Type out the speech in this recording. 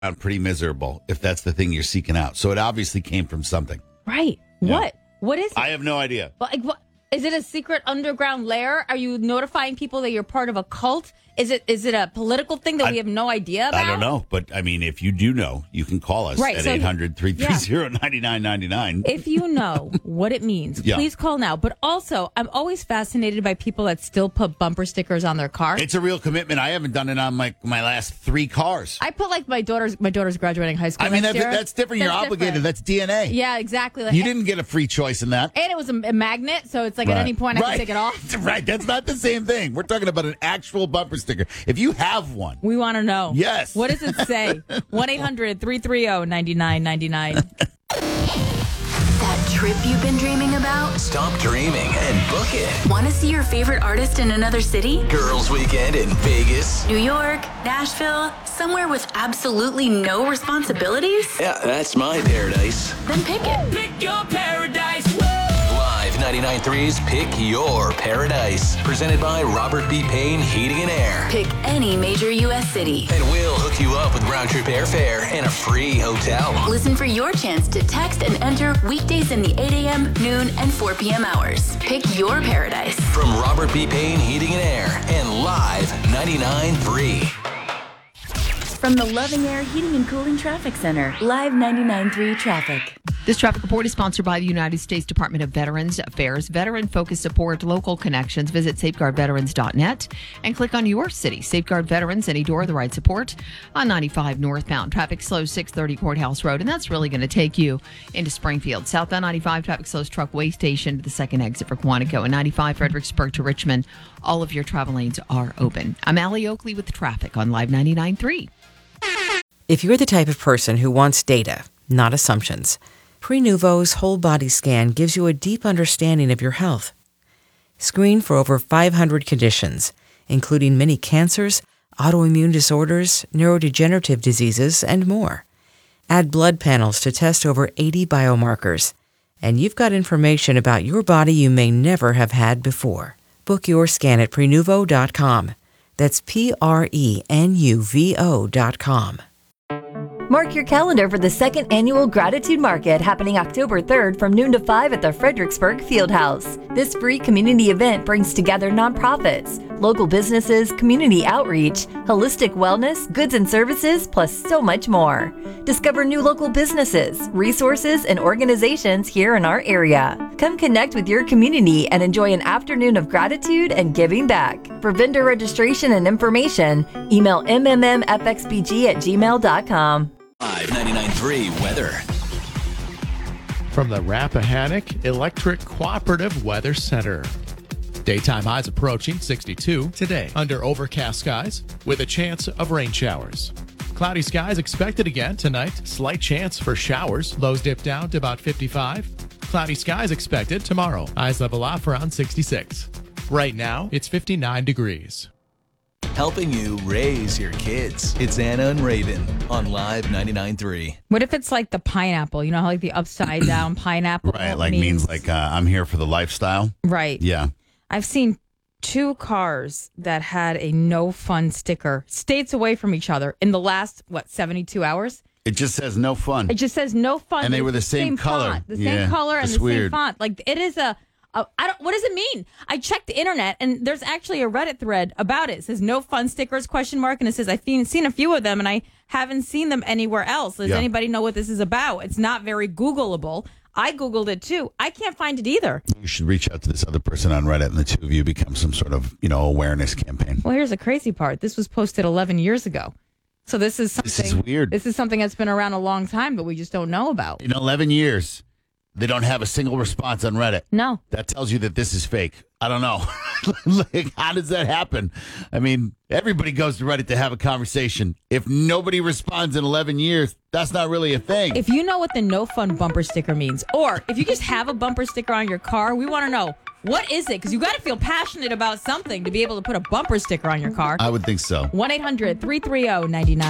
pretty miserable if that's the thing you're seeking out. So it obviously came from something. Right. Yeah. What? What is it? I have no idea. Like, what? Is it a secret underground lair? Are you notifying people that you're part of a cult? Is it a political thing that we have no idea about? I don't know. But, I mean, if you do know, you can call us at 800-330-9999. If you know what it means, please call now. But also, I'm always fascinated by people that still put bumper stickers on their car. It's a real commitment. I haven't done it on my last 3 cars. I put like my daughter's graduating high school. I mean, next year. that's different. You're obligated. That's DNA. Yeah, exactly. You didn't get a free choice in that. And it was a magnet, so it's like at any point I can take it off. Right. That's not the same thing. We're talking about an actual bumper sticker. If you have one. We want to know. Yes. What does it say? 1-800-330-9999. That trip you've been dreaming about? Stop dreaming and book it. Want to see your favorite artist in another city? Girls Weekend in Vegas. New York, Nashville, somewhere with absolutely no responsibilities? Yeah, that's my paradise. Then pick it. Pick your paradise. Live 99.3's Pick Your Paradise. Presented by Robert B. Payne Heating and Air. Pick any major U.S. city. And we'll hook you up with round-trip airfare and a free hotel. Listen for your chance to text and enter weekdays in the 8 a.m., noon, and 4 p.m. hours. Pick your paradise. From Robert B. Payne Heating and Air and Live 99.3. From the Loving Air Heating and Cooling Traffic Center, Live 99.3 Traffic. This traffic report is sponsored by the United States Department of Veterans Affairs. Veteran-focused support, local connections. Visit safeguardveterans.net and click on your city. Safeguard Veterans, any door, the right support. On 95 northbound, traffic slows 630 Courthouse Road, and that's really going to take you into Springfield. Southbound 95, traffic slows Truck Way Station to the second exit for Quantico. And 95 Fredericksburg to Richmond, all of your travel lanes are open. I'm Allie Oakley with traffic on Live 99.3. If you're the type of person who wants data, not assumptions, Prenuvo's whole body scan gives you a deep understanding of your health. Screen for over 500 conditions, including many cancers, autoimmune disorders, neurodegenerative diseases, and more. Add blood panels to test over 80 biomarkers. And you've got information about your body you may never have had before. Book your scan at Prenuvo.com. That's Prenuvo.com. Mark your calendar for the second annual Gratitude Market happening October 3rd from noon to 5 at the Fredericksburg Fieldhouse. This free community event brings together nonprofits, local businesses, community outreach, holistic wellness, goods and services, plus so much more. Discover new local businesses, resources, and organizations here in our area. Come connect with your community and enjoy an afternoon of gratitude and giving back. For vendor registration and information, email mmmfxbg@gmail.com. 599.3 weather. From the Rappahannock Electric Cooperative Weather Center. Daytime highs approaching 62 today under overcast skies with a chance of rain showers. Cloudy skies expected again tonight. Slight chance for showers. Lows dip down to about 55. Cloudy skies expected tomorrow. Highs level off around 66. Right now, it's 59 degrees. Helping you raise your kids. It's Anna and Raven on Live 99.3. What if it's like the pineapple? You know how like the upside down pineapple? Right, like means like I'm here for the lifestyle. Right. Yeah. I've seen 2 cars that had a no fun sticker states away from each other in the last, 72 hours? It just says no fun. It just says no fun. And they were the same color. Font, the same color and the weird. same font. Like it is what does it mean? I checked the internet and there's actually a Reddit thread about it. It says no fun stickers ? And it says I've seen a few of them and I haven't seen them anywhere else. Does anybody know what this is about? It's not very Googleable. I Googled it too. I can't find it either. You should reach out to this other person on Reddit and the two of you become some sort of, awareness campaign. Well, here's the crazy part. This was posted 11 years ago. So this is something. This is weird. This is something that's been around a long time, but we just don't know about. In 11 years, they don't have a single response on Reddit. No. That tells you that this is fake. I don't know. Like, how does that happen? I mean, everybody goes to Reddit to have a conversation. If nobody responds in 11 years, that's not really a thing. If you know what the no fun bumper sticker means, or if you just have a bumper sticker on your car, we want to know, what is it? Because you got to feel passionate about something to be able to put a bumper sticker on your car. I would think so. 1-800-330-99.